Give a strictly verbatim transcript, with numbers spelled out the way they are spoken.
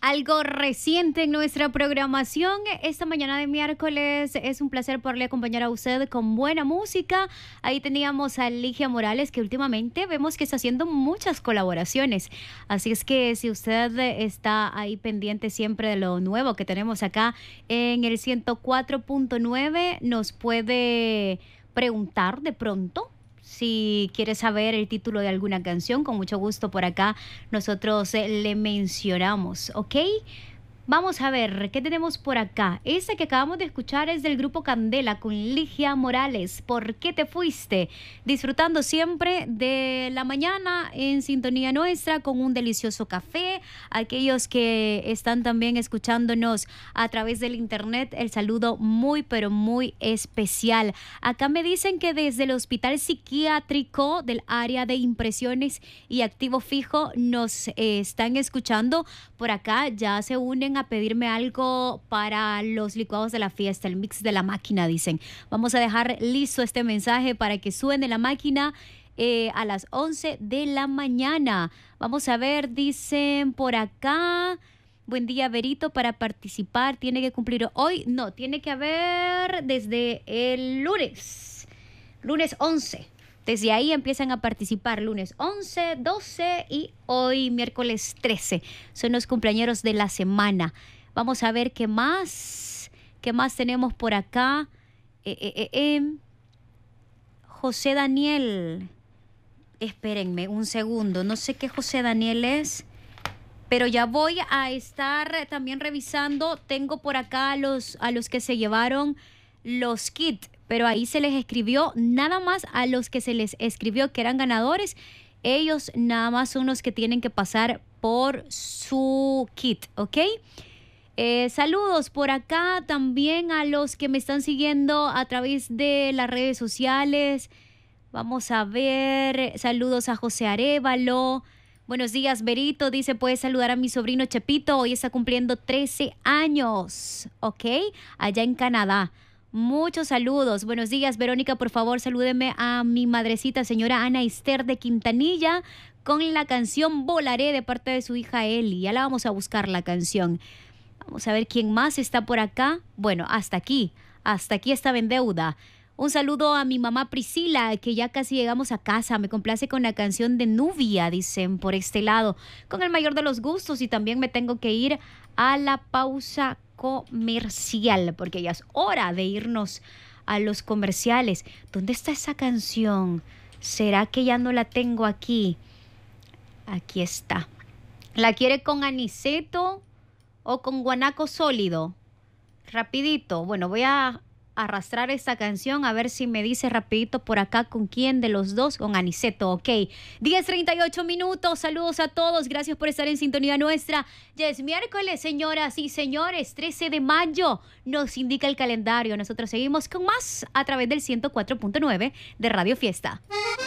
Algo reciente en nuestra programación. Esta mañana de miércoles es un placer poderle acompañar a usted con buena música. Ahí teníamos a Ligia Morales, que últimamente vemos que está haciendo muchas colaboraciones. Así es que si usted está ahí pendiente siempre de lo nuevo que tenemos acá en el ciento cuatro punto nueve, nos puede preguntar de pronto si quiere saber el título de alguna canción. Con mucho gusto por acá nosotros eh, le mencionamos, ¿ok? Vamos a ver, ¿qué tenemos por acá? Esta que acabamos de escuchar es del grupo Candela con Ligia Morales. ¿Por qué te fuiste? Disfrutando siempre de la mañana en sintonía nuestra con un delicioso café. Aquellos que están también escuchándonos a través del internet, el saludo muy pero muy especial. Acá me dicen que desde el Hospital Psiquiátrico del área de impresiones y activo fijo nos eh, están escuchando. Por acá ya se unen a pedirme algo para los licuados de la fiesta, el mix de la máquina, dicen. Vamos a dejar listo este mensaje para que suene la máquina eh, a las once de la mañana. Vamos a ver, dicen por acá. Buen día, Berito, para participar tiene que cumplir hoy. No, tiene que haber desde el lunes, lunes once. Desde ahí empiezan a participar lunes once, doce y hoy miércoles trece. Son los cumpleañeros de la semana. Vamos a ver qué más, qué más tenemos por acá. Eh, eh, eh, eh. José Daniel. Espérenme un segundo. No sé qué José Daniel es, pero ya voy a estar también revisando. Tengo por acá a los, a los que se llevaron los kits, pero ahí se les escribió nada más a los que se les escribió que eran ganadores. Ellos nada más son los que tienen que pasar por su kit, ¿ok? Eh, saludos por acá también a los que me están siguiendo a través de las redes sociales. Vamos a ver, saludos a José Arévalo. Buenos días, Berito, dice, puedes saludar a mi sobrino Chepito, hoy está cumpliendo trece años, ¿ok? Allá en Canadá. Muchos saludos. Buenos días, Verónica, por favor, salúdeme a mi madrecita, señora Ana Esther de Quintanilla, con la canción Volaré de parte de su hija Eli. Ya la vamos a buscar la canción. Vamos a ver quién más está por acá. Bueno, hasta aquí, hasta aquí estaba en deuda. Un saludo a mi mamá Priscila, que ya casi llegamos a casa. Me complace con la canción de Nubia, dicen por este lado. Con el mayor de los gustos, y también me tengo que ir a la pausa comercial, porque ya es hora de irnos a los comerciales. ¿Dónde está esa canción? ¿Será que ya no la tengo aquí? Aquí está. ¿La quiere con aniceto o con guanaco sólido? Rapidito. Bueno, voy a arrastrar esta canción a ver si me dice rapidito por acá con quién de los dos. Con aniceto, ok. diez treinta y ocho minutos, saludos a todos, gracias por estar en sintonía nuestra. Ya es miércoles, señoras y señores, trece de mayo nos indica el calendario. Nosotros seguimos con más a través del ciento cuatro punto nueve de Radio Fiesta.